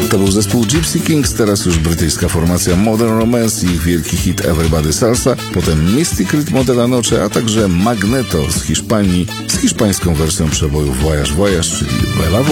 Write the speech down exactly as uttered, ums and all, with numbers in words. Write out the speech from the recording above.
To był zespół Gypsy Kings, teraz już brytyjska formacja Modern Romance i ich wielki hit Everybody Salsa, potem Mystic Ritmo de la Noche, a także Magneto z Hiszpanii z hiszpańską wersją przeboju Voyage Voyage, czyli Bella